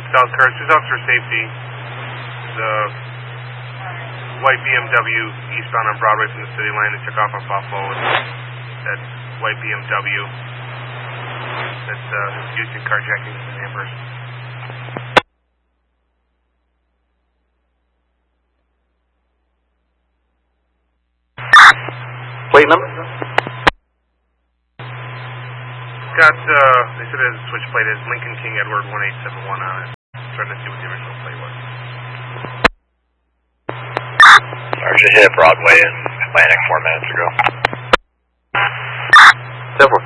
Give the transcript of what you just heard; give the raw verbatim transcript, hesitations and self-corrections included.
Southcurst, just officer safety. The white B M W eastbound on Broadway from the city line that took off on Buffalo. That white B M W that's uh, used in carjacking in Amherst. Plate number? Got, uh, they said it has a switch plate. It's Lincoln King Edward one eight seven one on it. Trying to see what the original plate was. Sergeant hit Broadway in Atlantic four minutes ago. Several